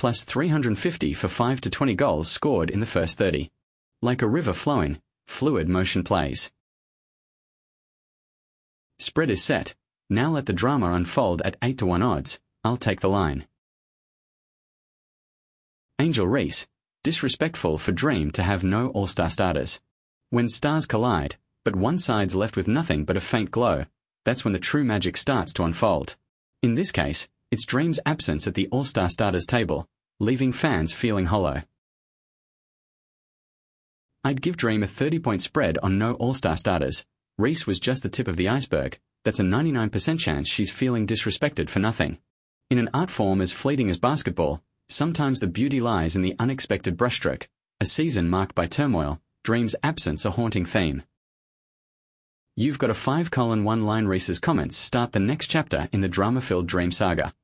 plus 350 for 5 to 20 goals scored in the first 30. Like a river flowing, fluid motion plays. Spread is set. Now let the drama unfold at 8 to 1 odds. I'll take the line. Angel Reese. Disrespectful for Dream to have no all-star starters. When stars collide, but one side's left with nothing but a faint glow, that's when the true magic starts to unfold. In this case, it's Dream's absence at the all-star starters table, leaving fans feeling hollow. I'd give Dream a 30-point spread on no all-star starters. Reese was just the tip of the iceberg. That's a 99% chance she's feeling disrespected for nothing. In an art form as fleeting as basketball, sometimes the beauty lies in the unexpected brushstroke. A season marked by turmoil, Dream's absence a haunting theme. You've got a 5:1 line. Reese's comments start the next chapter in the drama-filled Dream saga.